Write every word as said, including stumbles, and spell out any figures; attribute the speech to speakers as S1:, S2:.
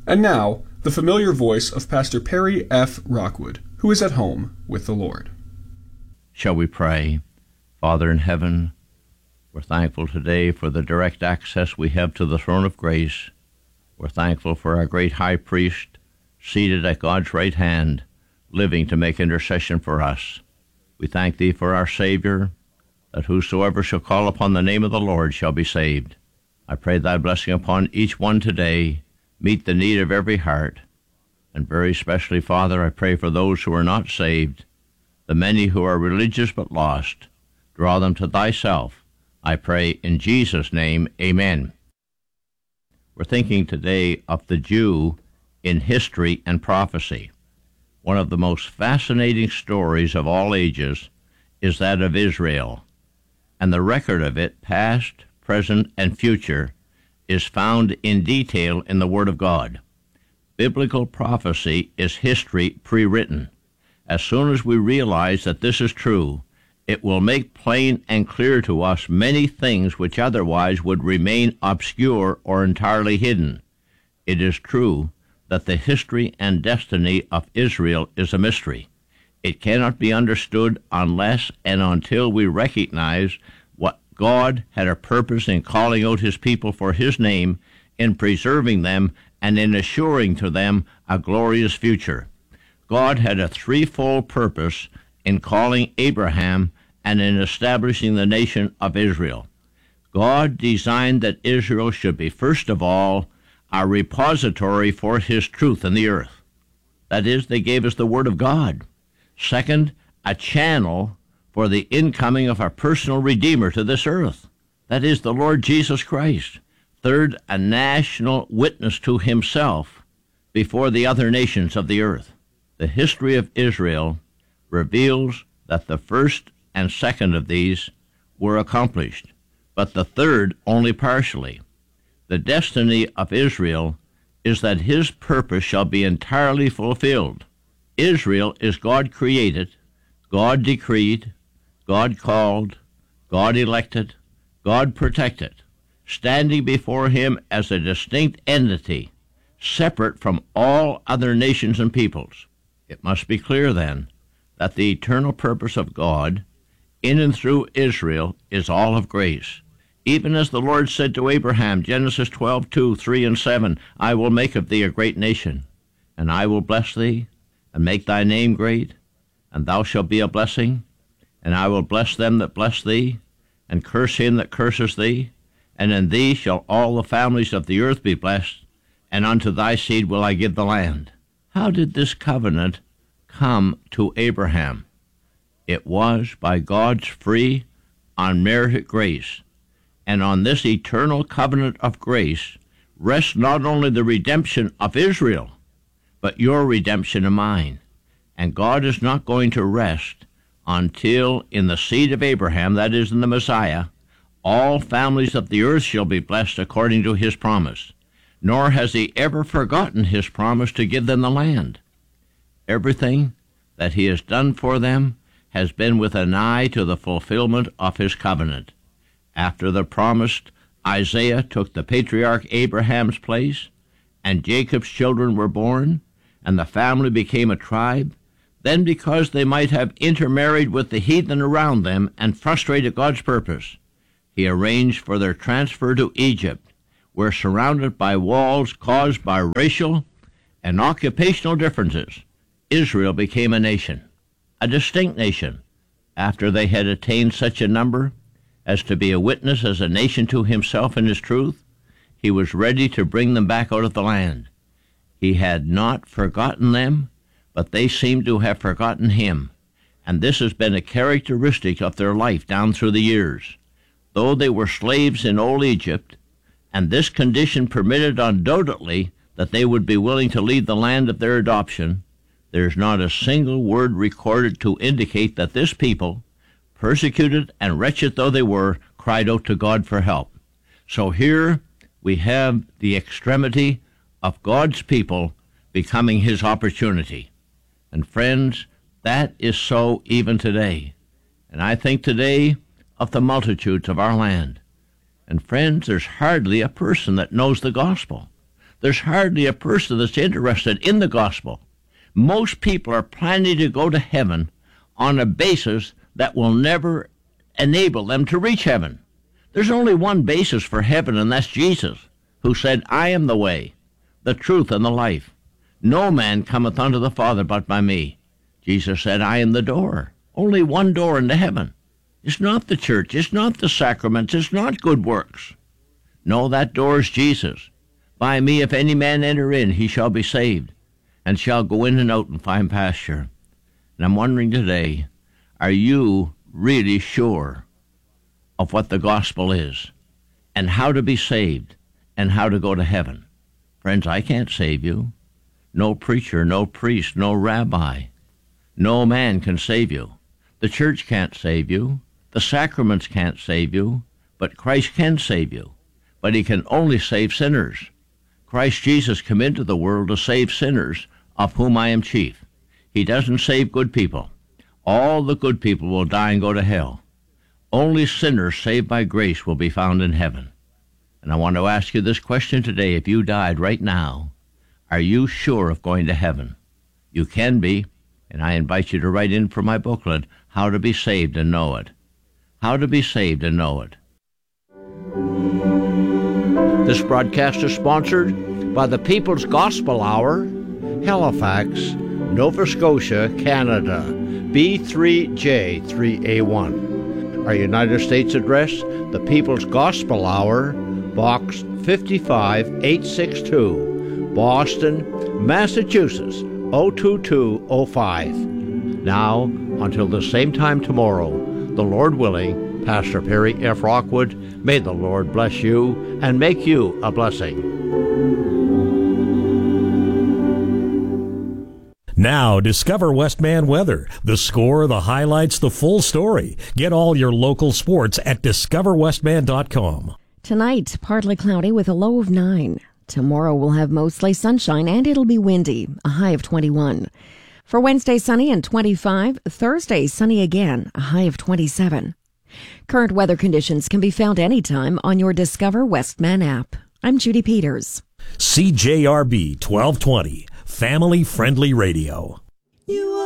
S1: And now, the familiar voice of Pastor Perry F. Rockwood, who is at home with the Lord.
S2: Shall we pray? Father in heaven, we're thankful today for the direct access we have to the throne of grace. We're thankful for our great high priest, seated at God's right hand, living to make intercession for us. We thank thee for our Savior, that whosoever shall call upon the name of the Lord shall be saved. I pray thy blessing upon each one today. Meet the need of every heart. And very specially, Father, I pray for those who are not saved, the many who are religious but lost. Draw them to thyself. I pray in Jesus' name, amen. We're thinking today of the Jew in history and prophecy. One of the most fascinating stories of all ages is that of Israel, and the record of it, past, present, and future, is found in detail in the Word of God. Biblical prophecy is history pre-written. As soon as we realize that this is true, it will make plain and clear to us many things which otherwise would remain obscure or entirely hidden. It is true that the history and destiny of Israel is a mystery. It cannot be understood unless and until we recognize what God had a purpose in calling out his people for his name, in preserving them, and in assuring to them a glorious future. God had a threefold purpose in calling Abraham and in establishing the nation of Israel. God designed that Israel should be, first of all, a repository for his truth in the earth. That is, they gave us the Word of God. Second, a channel for the incoming of our personal Redeemer to this earth. That is, the Lord Jesus Christ. Third, a national witness to himself before the other nations of the earth. The history of Israel reveals that the first and second of these were accomplished, but the third only partially. The destiny of Israel is that his purpose shall be entirely fulfilled. Israel is God created, God decreed, God called, God elected, God protected, standing before him as a distinct entity, separate from all other nations and peoples. It must be clear, then, that the eternal purpose of God in and through Israel is all of grace. Even as the Lord said to Abraham, Genesis twelve, two, three, and seven, I will make of thee a great nation, and I will bless thee, and make thy name great, and thou shalt be a blessing, and I will bless them that bless thee, and curse him that curses thee, and in thee shall all the families of the earth be blessed, and unto thy seed will I give the land. How did this covenant come to Abraham? It was by God's free, unmerited grace. And on this eternal covenant of grace rests not only the redemption of Israel, but your redemption and mine. And God is not going to rest until in the seed of Abraham, that is in the Messiah, all families of the earth shall be blessed according to his promise. Nor has he ever forgotten his promise to give them the land. Everything that he has done for them has been with an eye to the fulfillment of his covenant. After the promised, Isaiah took the patriarch Abraham's place, and Jacob's children were born, and the family became a tribe. Then, because they might have intermarried with the heathen around them and frustrated God's purpose, he arranged for their transfer to Egypt, where, surrounded by walls caused by racial and occupational differences, Israel became a nation, a distinct nation. After they had attained such a number as to be a witness as a nation to himself and his truth, he was ready to bring them back out of the land. He had not forgotten them, but they seemed to have forgotten him, and this has been a characteristic of their life down through the years. Though they were slaves in old Egypt, and this condition permitted undoubtedly that they would be willing to leave the land of their adoption, there is not a single word recorded to indicate that this people, persecuted and wretched though they were, cried out to God for help. So here we have the extremity of God's people becoming his opportunity. And friends, that is so even today. And I think today of the multitudes of our land. And friends, there's hardly a person that knows the gospel. There's hardly a person that's interested in the gospel. Most people are planning to go to heaven on a basis that will never enable them to reach heaven. There's only one basis for heaven, and that's Jesus, who said, I am the way, the truth, and the life. No man cometh unto the Father but by me. Jesus said, I am the door. Only one door into heaven. It's not the church. It's not the sacraments. It's not good works. No, that door is Jesus. By me, if any man enter in, he shall be saved, and shall go in and out and find pasture. And I'm wondering today, are you really sure of what the gospel is, and how to be saved, and how to go to heaven? Friends, I can't save you. No preacher, no priest, no rabbi. No man can save you. The church can't save you. The sacraments can't save you. But Christ can save you. But he can only save sinners. Christ Jesus came into the world to save sinners, of whom I am chief. He doesn't save good people. All the good people will die and go to hell. Only sinners saved by grace will be found in heaven. And I want to ask you this question today. If you died right now, are you sure of going to heaven? You can be, and I invite you to write in for my booklet, How to Be Saved and Know It. How to Be Saved and Know It. This broadcast is sponsored by the People's Gospel Hour, Halifax, Nova Scotia, Canada, B three J three A one. Our United States address, the People's Gospel Hour, Box fifty-five eight sixty-two, Boston, Massachusetts, zero two two zero five. Now, until the same time tomorrow, the Lord willing, Pastor Perry F. Rockwood, may the Lord bless you and make you a blessing.
S3: Now, discover Westman Weather. The score, the highlights, the full story. Get all your local sports at discover westman dot com.
S4: Tonight, partly cloudy with a low of nine. Tomorrow we'll have mostly sunshine and it'll be windy, a high of twenty-one. For Wednesday, sunny and twenty-five. Thursday, sunny again, a high of twenty-seven. Current weather conditions can be found anytime on your Discover Westman app. I'm Judy Peters.
S3: C J R B twelve twenty, family-friendly radio.